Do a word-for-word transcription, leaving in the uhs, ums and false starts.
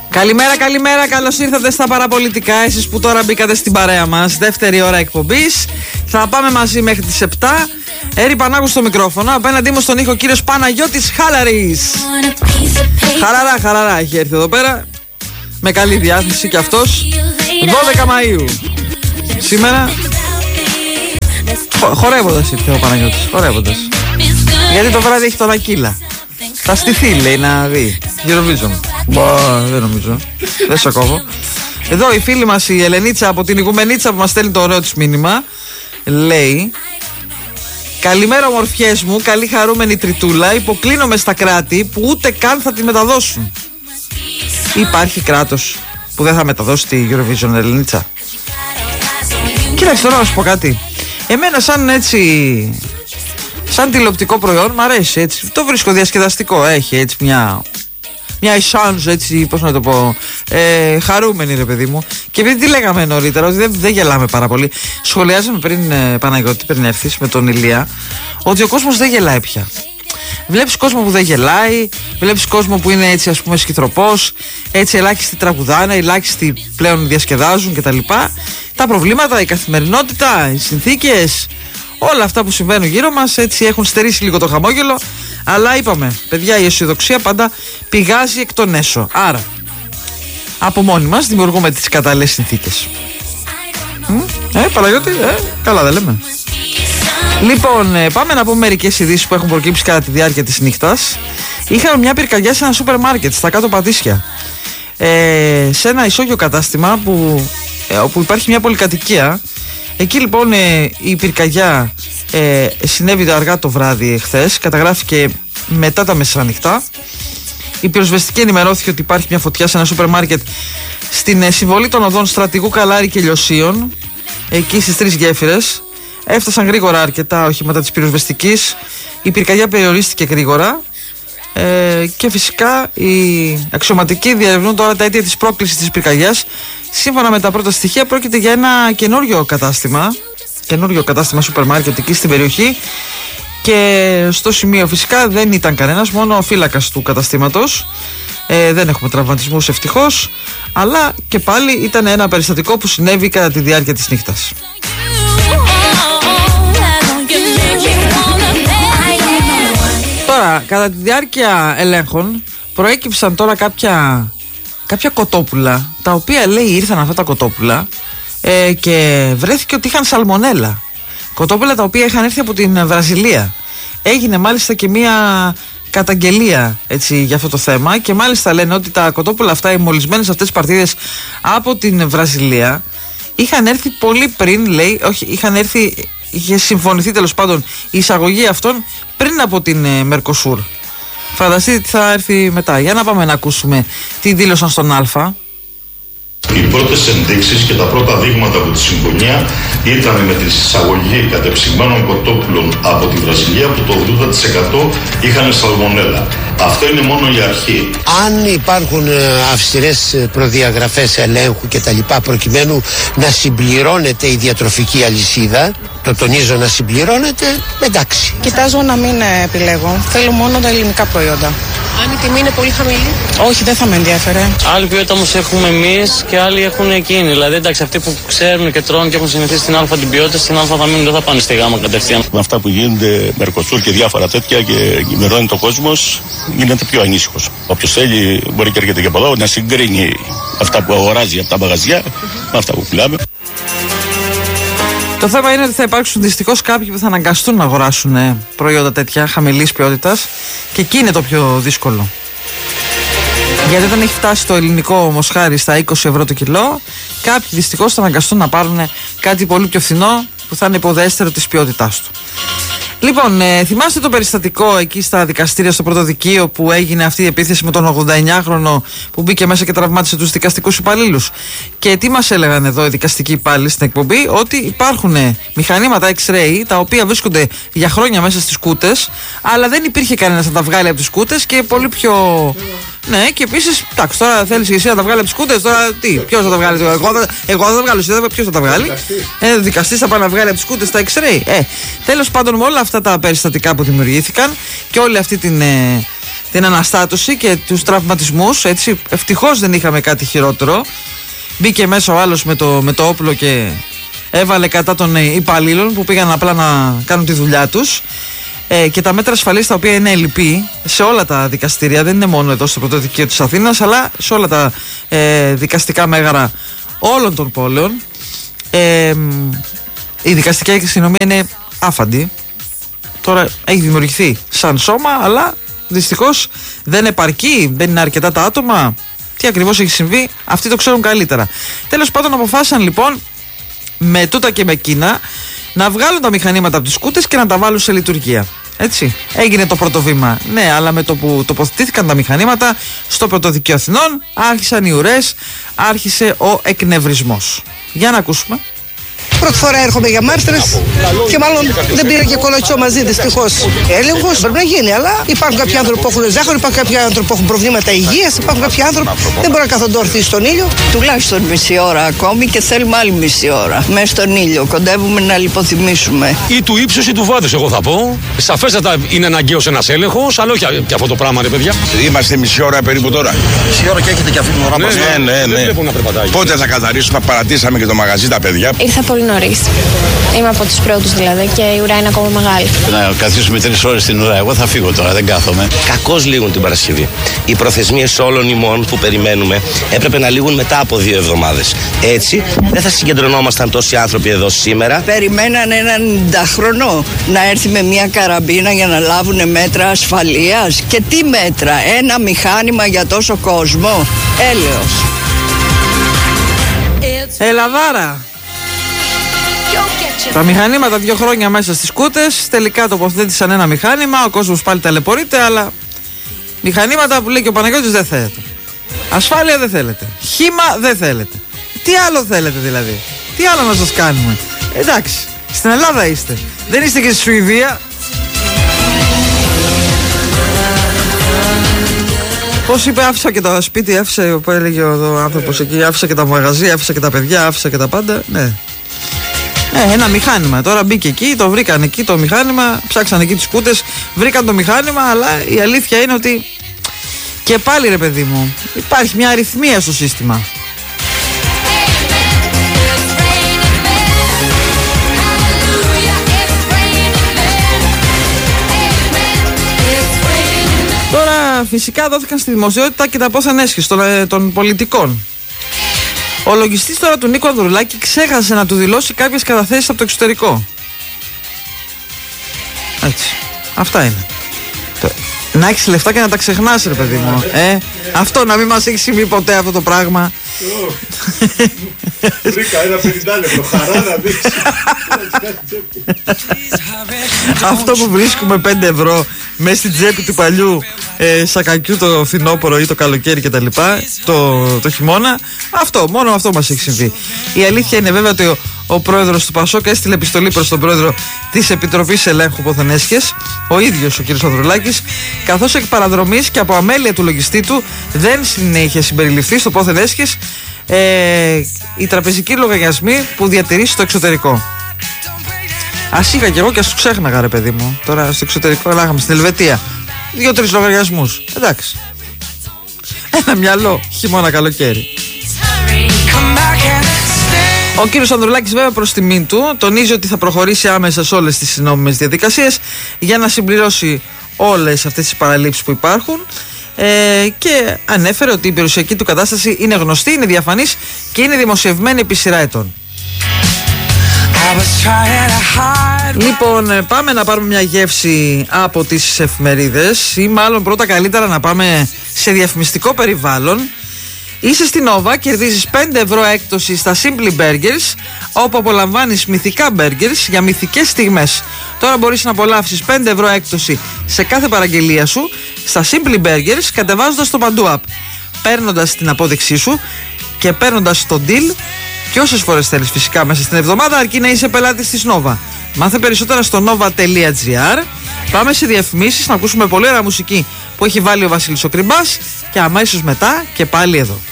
Καλημέρα, καλημέρα, καλώς ήρθατε στα παραπολιτικά. Εσείς που τώρα μπήκατε στην παρέα μας, δεύτερη ώρα εκπομπής. Θα πάμε μαζί μέχρι τις επτά. Έρη Πανάγου στο μικρόφωνο. Απέναντί μου στον ήχο κύριος Παναγιώτης Χάλαρης. Χαραρά, χαραρά έχει έρθει εδώ πέρα. Με καλή διάθεση κι αυτός. δώδεκα Μαΐου. Σήμερα χο- χορεύοντας ήρθε ο Παναγιώτης. Χορεύοντας. Γιατί το βράδυ έχει τον Ακύλα. Θα στηθεί, λέει, να δει Eurovision. Μπα, δεν νομίζω. Δεν σε κόβω. Εδώ η φίλη μας η Ελενίτσα από την Ηγουμενίτσα που μας στέλνει το ωραίο της μήνυμα. Λέει: καλημέρα ομορφιές μου, καλή χαρούμενη τριτούλα. Υποκλίνομαι στα κράτη που ούτε καν θα τη μεταδώσουν. Υπάρχει κράτος που δεν θα μεταδώσει τη Eurovision, Ελενίτσα? Κοίταξε τώρα να σου πω κάτι. Εμένα σαν έτσι, σαν τηλεοπτικό προϊόν μ' αρέσει έτσι. Το βρίσκω διασκεδαστικό. Έχει έτσι μια Μια εσάνς έτσι, πώς να το πω, ε, χαρούμενη ρε παιδί μου. Και επειδή τι λέγαμε νωρίτερα, ότι δεν, δεν γελάμε πάρα πολύ. Σχολιάζαμε πριν, ε, Παναγιώτη, πριν έρθεις με τον Ηλία, ότι ο κόσμος δεν γελάει πια. Βλέπεις κόσμο που δεν γελάει, βλέπεις κόσμο που είναι έτσι, ας πούμε, σκυθροπός, έτσι ελάχιστοι τραγουδάνε, ελάχιστοι πλέον διασκεδάζουν κτλ. Τα προβλήματα, η καθημερινότητα, οι συνθήκες, όλα αυτά που συμβαίνουν γύρω μας έτσι έχουν στερήσει λίγο το χαμόγελο. Αλλά είπαμε, παιδιά, η αισιοδοξία πάντα πηγάζει εκ των έσω. Άρα, από μόνοι μας δημιουργούμε τις κατάλληλες συνθήκες. Ε, Παναγιώτη, ε, καλά δεν λέμε. Λοιπόν, ε, πάμε να πούμε μερικές ειδήσεις που έχουν προκύψει κατά τη διάρκεια της νύχτας. Είχαμε μια πυρκαγιά σε ένα σούπερ μάρκετ στα Κάτω Πατήσια. Ε, σε ένα ισόγειο κατάστημα που, ε, όπου υπάρχει μια πολυκατοικία. Εκεί λοιπόν ε, η πυρκαγιά ε, συνέβη αργά το βράδυ εχθές, καταγράφηκε μετά τα μεσάνυχτα. Η πυροσβεστική ενημερώθηκε ότι υπάρχει μια φωτιά σε ένα σούπερ μάρκετ στην ε, συμβολή των οδών Στρατηγού Καλάρη και Λιωσίων, εκεί στις τρεις γέφυρες. Έφτασαν γρήγορα αρκετά οχήματα της πυροσβεστικής. Η πυρκαγιά περιορίστηκε γρήγορα ε, και φυσικά οι αξιωματικοί διερευνούν τώρα τα αίτια της πρόκλησης της πυρκαγιάς. Σύμφωνα με τα πρώτα στοιχεία, πρόκειται για ένα καινούριο κατάστημα, καινούριο κατάστημα σούπερ μάρκετ εκεί στην περιοχή. Και στο σημείο φυσικά δεν ήταν κανένας, μόνο ο φύλακας του καταστήματος. Ε, δεν έχουμε τραυματισμούς ευτυχώς, αλλά και πάλι ήταν ένα περιστατικό που συνέβη κατά τη διάρκεια της νύχτας. Τώρα, κατά τη διάρκεια ελέγχων προέκυψαν τώρα κάποια, κάποια κοτόπουλα, τα οποία λέει ήρθαν αυτά τα κοτόπουλα ε, και βρέθηκε ότι είχαν σαλμονέλα. Κοτόπουλα τα οποία είχαν έρθει από την Βραζιλία. Έγινε μάλιστα και μία καταγγελία έτσι, για αυτό το θέμα, και μάλιστα λένε ότι τα κοτόπουλα αυτά, οι μολυσμένες αυτές τις παρτίδες από την Βραζιλία, είχαν έρθει πολύ πριν, λέει, όχι, είχαν έρθει, είχε συμφωνηθεί τέλος πάντων η εισαγωγή αυτών πριν από την ε, Μερκοσούρ. Φανταστείτε τι θα έρθει μετά. Για να πάμε να ακούσουμε τι δήλωσαν στον Α. Οι πρώτες ενδείξεις και τα πρώτα δείγματα από τη συμφωνία ήταν με τη εισαγωγή κατεψυγμένων κοτόπουλων από τη Βραζιλία, που το ογδόντα τοις εκατό είχαν σαλμονέλα. Αυτό είναι μόνο η αρχή. Αν υπάρχουν αυστηρές προδιαγραφές ελέγχου και τα λοιπά, προκειμένου να συμπληρώνεται η διατροφική αλυσίδα, το τονίζω, να συμπληρώνεται, εντάξει. Κοιτάζω να μην επιλέγω. Θέλω μόνο τα ελληνικά προϊόντα. Αν η τιμή είναι πολύ χαμηλή. Όχι, δεν θα με ενδιαφέρε. Άλλη ποιότητα όμως έχουμε εμείς και άλλοι έχουν εκείνοι. Δηλαδή, εντάξει, αυτοί που ξέρουν και τρώνε και έχουν συνηθίσει στην Α την ποιότητα, στην Α θα μείνουν, δεν θα πάνε στη Γ κατευθείαν. Με αυτά που γίνονται, Μερκοσούρ και διάφορα τέτοια, και ενημερώνει ο κόσμος, γίνεται πιο ανήσυχος. Όποιος θέλει μπορεί και έρχεται και από εδώ να συγκρίνει αυτά που αγοράζει από τα μαγαζιά με αυτά που πουλάμε. Το θέμα είναι ότι θα υπάρξουν δυστυχώς κάποιοι που θα αναγκαστούν να αγοράσουν ε, προϊόντα τέτοια χαμηλής ποιότητας, και εκεί είναι το πιο δύσκολο. Γιατί δεν έχει φτάσει το ελληνικό μοσχάρι στα είκοσι ευρώ το κιλό, κάποιοι δυστυχώς θα αναγκαστούν να πάρουν κάτι πολύ πιο φθηνό που θα είναι υποδέστερο της ποιότητάς του. Λοιπόν, ε, θυμάστε το περιστατικό εκεί στα δικαστήρια στο Πρωτοδικείο που έγινε αυτή η επίθεση με τον ογδοντα εννιάχρονο που μπήκε μέσα και τραυμάτισε τους δικαστικούς υπαλλήλους? Και τι μας έλεγαν εδώ οι δικαστικοί υπάλληλοι στην εκπομπή? Ότι υπάρχουν μηχανήματα X-ray τα οποία βρίσκονται για χρόνια μέσα στις κούτες, αλλά δεν υπήρχε κανένας να τα βγάλει από τις κούτες, και πολύ πιο... Ναι, και επίσης, εντάξει, τώρα θέλεις εσύ να τα βγάλει από τις κούτες, τώρα τι, ποιος θα τα βγάλει? Εγώ θα, εγώ θα τα βγάλω, εσύ, ποιος θα τα βγάλει? Ε, ο δικαστής θα πάει να βγάλει από τις κούτες τα X-ray. Ε, τέλος πάντων, με όλα αυτά τα περιστατικά που δημιουργήθηκαν και όλη αυτή την, ε, την αναστάτωση και τους τραυματισμούς. Έτσι, ευτυχώς δεν είχαμε κάτι χειρότερο. Μπήκε μέσα ο άλλος με το, με το όπλο και έβαλε κατά των υπαλλήλων που πήγαν απλά να κάνουν τη δουλειά τους. Ε, και τα μέτρα ασφαλείας τα οποία είναι ελλειπή σε όλα τα δικαστήρια, δεν είναι μόνο εδώ στο Πρωτοδικείο της Αθήνας, αλλά σε όλα τα ε, δικαστικά μέγαρα όλων των πόλεων. Ε, η δικαστική αστυνομία είναι άφαντη. Τώρα έχει δημιουργηθεί σαν σώμα, αλλά δυστυχώς δεν επαρκεί, δεν είναι αρκετά τα άτομα. Τι ακριβώς έχει συμβεί, αυτοί το ξέρουν καλύτερα. Τέλος πάντων, αποφάσισαν λοιπόν με τούτα και με εκείνα να βγάλουν τα μηχανήματα από τις σκούτες και να τα βάλουν σε λειτουργία. Έτσι. Έγινε το πρώτο βήμα. Ναι, αλλά με το που τοποθετήθηκαν τα μηχανήματα στο Πρωτοδικείο Αθηνών, άρχισαν οι ουρές, άρχισε ο εκνευρισμός. Για να ακούσουμε. Πρώτη φορά έρχομαι για μάρτυρες και μάλλον δεν πήρα και κολοτσό μαζί, δυστυχώς. Έλεγχος πρέπει να γίνει, αλλά υπάρχουν κάποιοι άνθρωποι που έχουν ζάχαρο, υπάρχουν κάποιοι άνθρωποι που έχουν προβλήματα υγείας, υπάρχουν κάποιοι άνθρωποι που δεν μπορούν να κάθονται όρθιοι στον ήλιο. Τουλάχιστον μισή ώρα ακόμη και θέλουμε άλλη μισή ώρα. Μέσα στον ήλιο, κοντεύουμε να λιποθυμήσουμε. Ή του ύψους ή του βάθους, εγώ θα πω. Σαφέστατα είναι αναγκαίος ένας έλεγχος, αλλά όχι και αυτό το πράγμα, ρε παιδιά. Είμαστε μισή ώρα περίπου τώρα. Μισή ώρα και έχετε και αυτή την ώρα ναι, ναι, ναι, ναι. Πότε θα καθαρίσουμε, παρατήσαμε και το μαγαζί τα παιδιά. Ήρθα πολύ νωρίς. Είμαι από τους πρώτους δηλαδή και η ουρά είναι ακόμα μεγάλη. Να καθίσουμε τρεις ώρες στην ουρά. Εγώ θα φύγω τώρα, δεν κάθομαι. Κακώς λήγουν την Παρασκευή. Οι προθεσμίες όλων ημών που περιμένουμε έπρεπε να λήγουν μετά από δύο εβδομάδες. Έτσι δεν θα συγκεντρωνόμασταν τόσοι άνθρωποι εδώ σήμερα. Περιμέναν έναν ενενήντα να έρθει με μια καραμπίνα για να λάβουν μέτρα ασφαλείας. Και τι μέτρα, ένα μηχάνημα για τόσο κόσμο. Έλεος. Ελαδάρα. Τα μηχανήματα δύο χρόνια μέσα στις σκούτες. Τελικά τοποθέτησαν ένα μηχάνημα. Ο κόσμος πάλι ταλαιπωρείται, αλλά μηχανήματα που λέει και ο Παναγιώτης δεν θέλετε. Ασφάλεια δεν θέλετε. Χύμα δεν θέλετε. Τι άλλο θέλετε δηλαδή? Τι άλλο να σας κάνουμε? Εντάξει, στην Ελλάδα είστε. Δεν είστε και στη Σουηδία. Πώς είπε, άφησα και τα σπίτι, άφησε, που έλεγε ο άνθρωπος εκεί, άφησα και τα μαγαζί, άφησα και τα παιδιά, άφησα και τα πάντα. Ναι. Ε, ένα μηχάνημα. Τώρα μπήκε εκεί, το βρήκαν εκεί το μηχάνημα, ψάξαν εκεί τις σκούτες, βρήκαν το μηχάνημα, αλλά η αλήθεια είναι ότι και πάλι, ρε παιδί μου, υπάρχει μια αριθμία στο σύστημα. Τώρα φυσικά δόθηκαν στη δημοσιότητα και τα πόθεν έσχες των, των πολιτικών. Ο λογιστής τώρα του Νίκου Ανδρουλάκη ξέχασε να του δηλώσει κάποιες καταθέσεις από το εξωτερικό. Έτσι. Αυτά είναι. Το... Να έχεις λεφτά και να τα ξεχνάς, ρε παιδί μου. Ε, αυτό να μην μας έχει συμβεί ποτέ αυτό το πράγμα. Βρήκα ένα πενήντα λεπτό. Χαρά να δείξει. Αυτό που βρίσκουμε πέντε ευρώ μέσα στην τσέπη του παλιού ε, σακακιού το φθινόπωρο ή το καλοκαίρι κτλ. Το, το χειμώνα. Αυτό, μόνο αυτό μας έχει συμβεί. Η αλήθεια είναι βέβαια ότι ο, ο πρόεδρος του Πασόκ έστειλε επιστολή προς τον πρόεδρο της Επιτροπής Ελέγχου Πόθεν Έσχες, ο ίδιος ο κ. Ανδρουλάκης, καθώς εκ παραδρομής και από αμέλεια του λογιστή του δεν είχε συμπεριληφθεί στο Πόθεν Έσχες ε, οι τραπεζικοί λογαριασμοί που διατηρεί στο εξωτερικό. Ας είχα κι εγώ και ας τους ξέχναγα, ρε παιδί μου. Τώρα στο εξωτερικό λέγαμε στην Ελβετία δύο-τρεις λογαριασμούς. Εντάξει. Ένα μυαλό χειμώνα καλοκαίρι. Ο κύριος Ανδρουλάκης, βέβαια, προς τιμήν του, τονίζει ότι θα προχωρήσει άμεσα σε όλες τις νόμιμες διαδικασίες για να συμπληρώσει όλες αυτές τις παραλήψεις που υπάρχουν. Ε, και ανέφερε ότι η περιουσιακή του κατάσταση είναι γνωστή, είναι διαφανής και είναι δημοσιευμένη επί σειρά ετών. Λοιπόν, πάμε να πάρουμε μια γεύση από τις εφημερίδες, ή μάλλον πρώτα καλύτερα να πάμε σε διαφημιστικό περιβάλλον. Είσαι στην Nova, κερδίζεις πέντε ευρώ έκπτωση στα Simply Burgers, όπου απολαμβάνεις μυθικά burgers για μυθικές στιγμές. Τώρα μπορείς να απολαύσεις πέντε ευρώ έκπτωση σε κάθε παραγγελία σου στα Simply Burgers, κατεβάζοντας το Παντού App, παίρνοντας την απόδειξή σου και παίρνοντας το deal και όσες φορές θέλεις φυσικά μέσα στην εβδομάδα, αρκεί να είσαι πελάτης της Nova. Μάθε περισσότερα στο nova τελεία gr. Πάμε σε διαφημίσεις να ακούσουμε πολύ ωραία μουσική που έχει βάλει ο Βασίλης ο Κριμπάς και αμέσως μετά και πάλι εδώ.